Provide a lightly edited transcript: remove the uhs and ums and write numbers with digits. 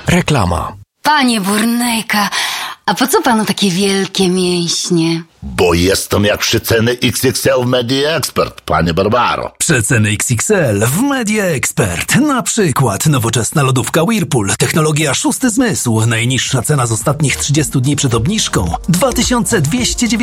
Reklama. Panie Burnejka, a po co panu takie wielkie mięśnie? Bo jestem jak przeceny XXL w Media Expert, panie Barbaro. Przeceny XXL w Media Expert. Na przykład nowoczesna lodówka Whirlpool, technologia szósty zmysł. Najniższa cena z ostatnich 30 dni przed obniżką 2290